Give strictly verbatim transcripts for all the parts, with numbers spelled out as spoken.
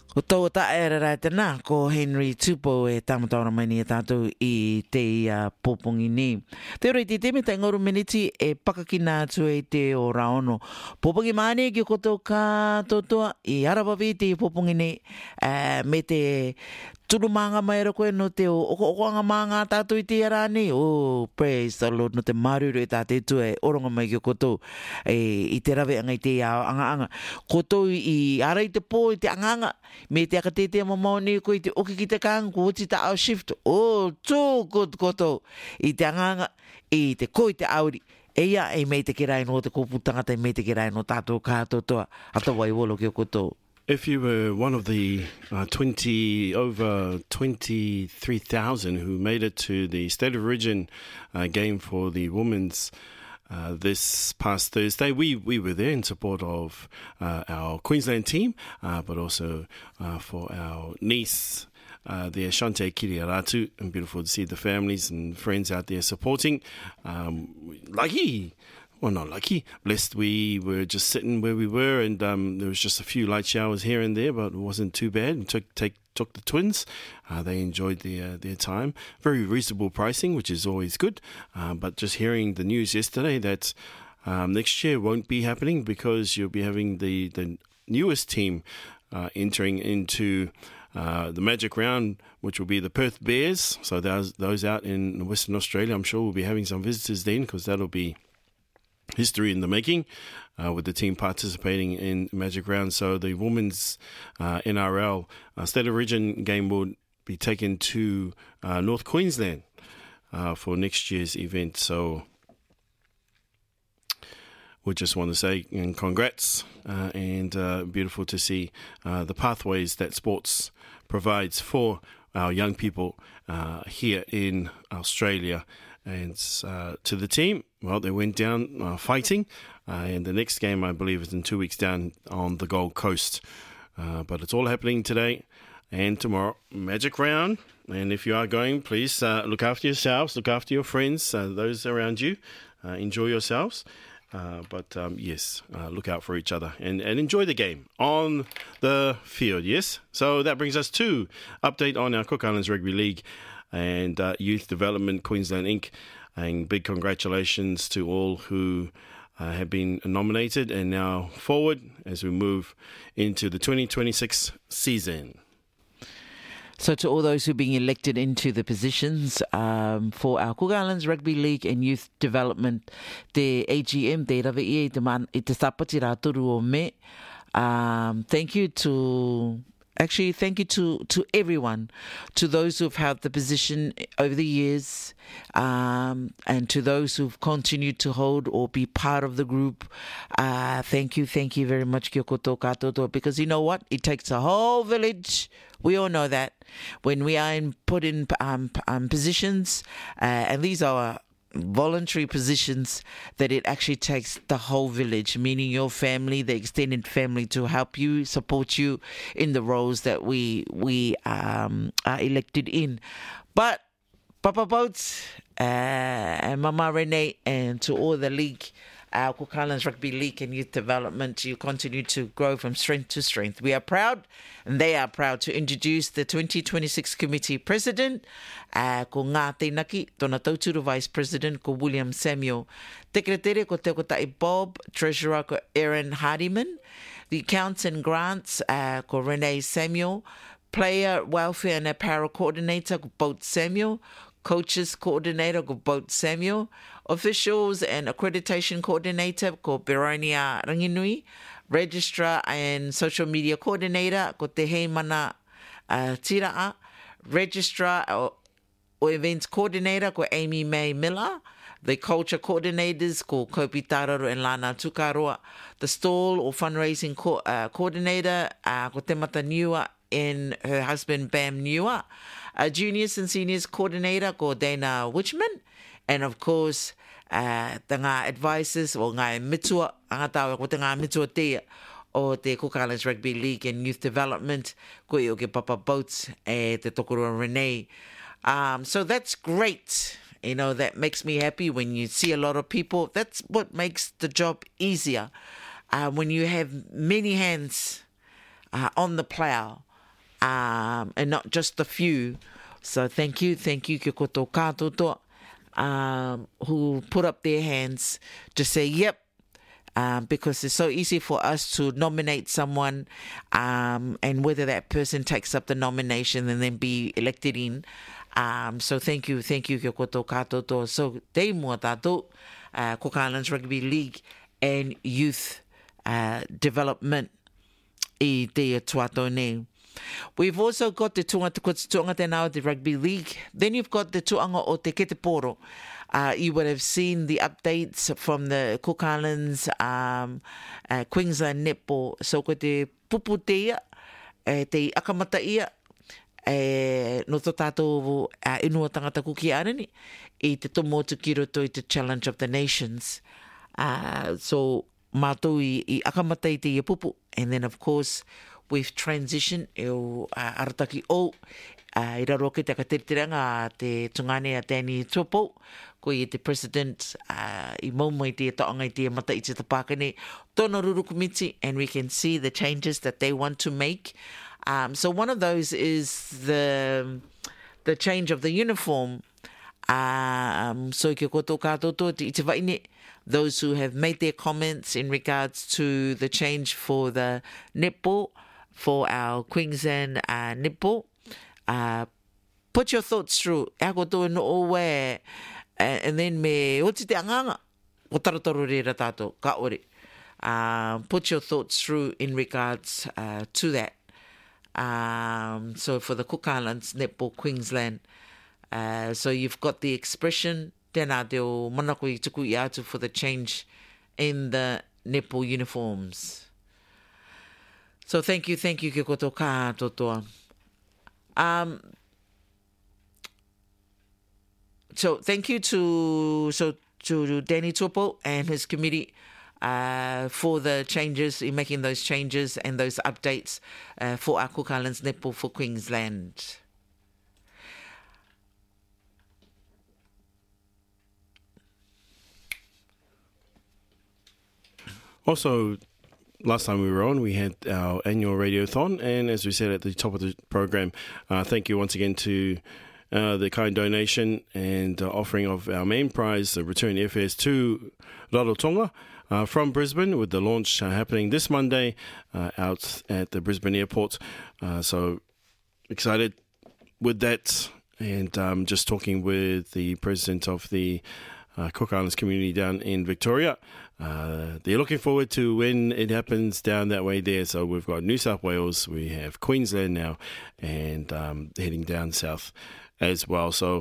Ko tau ta e rara tana, ko Henry Tupo e tamatona mai ni e tātou I te uh, popongi ni. Te rei te teme tai ngoru miniti e pakakina atu e te o raono. Popongi mane ki koto ka totoa I arawawi te popongi ni uh, me te turu manga mai ra koe no te o oko oko anga manga tātou I te ara ni. Oh, praise the Lord no te maruru e tā te tu e oronga mai ki koto e, I te rawe anga I te ao anga anga. Koto I ara I te pō I te anga anga me te aka te te mamau ni ko I te oki ki te kanga ko uti ta au shift. Oh, too good koto I te anga anga I te ko I te auri. Eia e mei te kerai no te kōpu tangata e mei te kerai no tātou kātotoa. Ata wai wolo ki o koto. If you were one of the uh, twenty over twenty-three thousand who made it to the State of Origin uh, game for the women's uh, this past Thursday, we, we were there in support of uh, our Queensland team, uh, but also uh, for our niece. Uh, there, Shante Kiriaratu, and beautiful to see the families and friends out there supporting. Um, lucky. Well, not lucky. Blessed we were just sitting where we were, and um, there was just a few light showers here and there, but it wasn't too bad. We took take, took the twins. Uh, they enjoyed their their time. Very reasonable pricing, which is always good. Uh, but just hearing the news yesterday that um, next year won't be happening because you'll be having the, the newest team uh, entering into uh, the Magic Round, which will be the Perth Bears. So those, those out in Western Australia, I'm sure we'll be having some visitors then because that'll be history in the making uh, with the team participating in Magic Round. So the women's uh, N R L uh, State of Origin game will be taken to uh, North Queensland uh, for next year's event. So we just want to say and congrats uh, and uh, beautiful to see uh, the pathways that sports provides for our young people uh, here in Australia. And uh, to the team, well, they went down uh, fighting. Uh, and the next game, I believe, is in two weeks down on the Gold Coast. Uh, but it's all happening today and tomorrow. Magic Round. And if you are going, please uh, look after yourselves, look after your friends, uh, those around you. Uh, enjoy yourselves. Uh, but, um, yes, uh, look out for each other and, and enjoy the game on the field, yes? So that brings us to update on our Cook Islands Rugby League and uh, Youth Development Queensland Incorporated. And big congratulations to all who uh, have been nominated and now forward as we move into the twenty twenty-six season. So to all those who are being elected into the positions um, for our Cook Islands Rugby League and Youth Development, the A G M, te rawe i te man i te sapati rātoru o me. Um, thank you to... Actually, thank you to, to everyone, to those who've held the position over the years, um, and to those who've continued to hold or be part of the group. Uh, thank you, thank you very much, kia koto katoto, because you know what? It takes a whole village. We all know that. When we are in, put in um, um, positions, uh, and these are voluntary positions, that it actually takes the whole village, meaning your family, the extended family, to help you, support you in the roles that we we um, are elected in. But Papa Boats uh, and Mama Renee, and to all the league, our Cook Islands Rugby League and Youth Development, you continue to grow from strength to strength. We are proud, and they are proud, to introduce the twenty twenty-six Committee President, uh, ko Ngā Teinaki, tōna tauturu Vice President, ko William Samuel. Tekretere ko te kotai Bob, Treasurer ko Aaron Hardiman, the Accounts and Grants uh, ko Renee Samuel, Player Welfare and Apparel Coordinator ko Boat Samuel, Coaches Coordinator ko Boat Samuel, Officials and Accreditation Coordinator ko Beronia Ranginui, Registrar and Social Media Coordinator ko Te Heimana uh, Tira'a, Registrar or, or Events Coordinator ko Amy May Miller, the Culture Coordinators ko Kopi Tararu and Lana Tukaroa, the Stall or Fundraising co- uh, Coordinator uh, ko Temata Niua and her husband Bam Niua, a Juniors and Seniors Coordinator ko Dana Witchman, and of course, uh, the ngā advisors o ngā mitua, angatawa ko te ngā mitua te o te Cook Islands Rugby League and Youth Development, ko i o ke Papa Boats e te tokoro Renee. Um, so that's great. You know, that makes me happy when you see a lot of people. That's what makes the job easier. Uh, when you have many hands uh, on the plow, um, and not just the few. So thank you, thank you, kia koto kātoto, um, who put up their hands to say, yep, um, because it's so easy for us to nominate someone, um, and whether that person takes up the nomination and then be elected in. Um, so thank you, thank you, kia koto kātoto. So te mua tātou, uh, Cook Islands Rugby League and Youth uh, Development i te tuato nei. We've also got the tuanga tuanga te nao, the Rugby League. Then you've got the tuanga o te Keteporo. Uh, you would have seen the updates from the Cook Islands, um, uh, Queensland Netball. So ko te pupu te ia, uh, te akamata ia, uh, no to tātou uh, inua tangata kuki arani, i te tomo tuki roto i te Challenge of the Nations. Uh, so mātou i, i akamata i te ia pupu. And then of course, we've transitioned e o uh, arataki o uh, i raro ke te kateritiranga te tungane a Danny Tupou, ko i te president uh, i maumai te taonga i te mata i te tapakane tōna ruru komiti, and we can see the changes that they want to make. Um, so one of those is the the change of the uniform. Um, so kia koto kātoto te iti waine, those who have made their comments in regards to the change for the netball, for our Queensland uh, netball. Uh, put your thoughts through. Ea koto no o we, and then me oti te anganga, o taratoro re ra tātou, ka ore. Uh, put your thoughts through in regards uh, to that. Um, so for the Cook Islands Netball Queensland, uh, so you've got the expression, tēnā te o manako i tuku i atu for the change in the netball uniforms. So thank you, thank you, kia koto kātotoa. Um, so thank you to so to Danny Tupou and his committee uh, for the changes, in making those changes and those updates uh, for our Cook Islands Netball for Queensland. Also, last time we were on, we had our annual radiothon, and as we said at the top of the program, uh, thank you once again to uh, the kind donation and uh, offering of our main prize, the return airfares to Rarotonga uh, from Brisbane, with the launch uh, happening this Monday uh, out at the Brisbane airport. Uh, so excited with that, and um, just talking with the president of the uh, Cook Islands community down in Victoria. Uh, they're looking forward to when it happens down that way there. So we've got New South Wales, we have Queensland now, and um, heading down south as well. So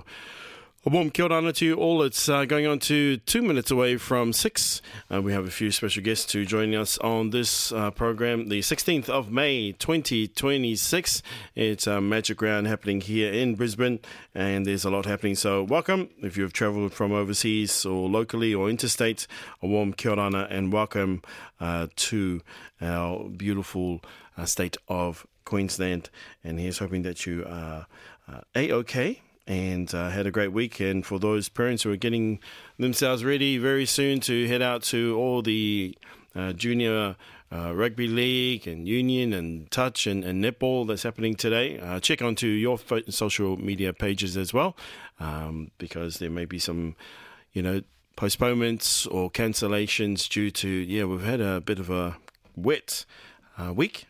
a warm kia ora to you all. It's uh, going on to two minutes away from six. Uh, we have a few special guests to join us on this uh, program, the sixteenth of May, twenty twenty-six. It's a Magic Round happening here in Brisbane, and there's a lot happening. So welcome if you've travelled from overseas or locally or interstate. A warm kia ora and welcome uh, to our beautiful uh, state of Queensland. And here's hoping that you are uh, A-OK. And uh, had a great week. And for those parents who are getting themselves ready very soon to head out to all the uh, junior uh, rugby league and union and touch and, and netball that's happening today, uh, check onto your fo- social media pages as well, um, because there may be some, you know, postponements or cancellations due to, yeah, we've had a bit of a wet uh, week.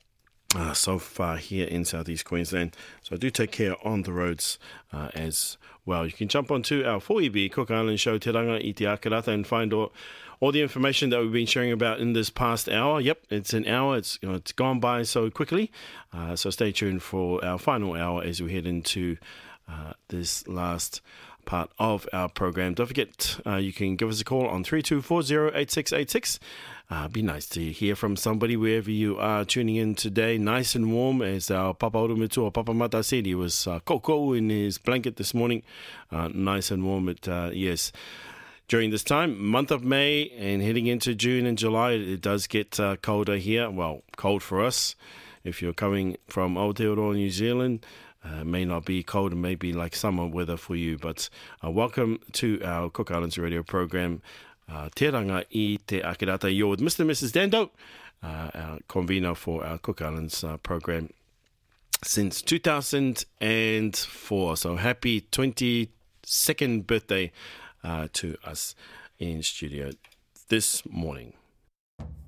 Uh, so far here in southeast Queensland. So do take care on the roads uh, as well. You can jump onto our four E B Cook Island show Te Ranga i Te Akarata and find all, all the information that we've been sharing about in this past hour. Yep, it's an hour. It's you know it's gone by so quickly. Uh, so stay tuned for our final hour as we head into uh, this last part of our program. Don't forget, uh, you can give us a call on three two four zero eight six eight six. Uh, be nice to hear from somebody wherever you are tuning in today. Nice and warm, as our Papa Urumitu or Papa Mata said. He was uh, koko in his blanket this morning. Uh, nice and warm. It, uh, yes, during this time, month of May and heading into June and July, it does get uh, colder here. Well, cold for us. If you're coming from Aotearoa, New Zealand, uh, may not be cold and may be like summer weather for you. But uh, welcome to our Cook Islands radio program. Uh, Te Ranga i Te Akirata. You're with Mister and Missus Dando, uh, our convener for our Cook Islands uh, program. since two thousand four. So happy twenty-second birthday uh, to us in studio this morning.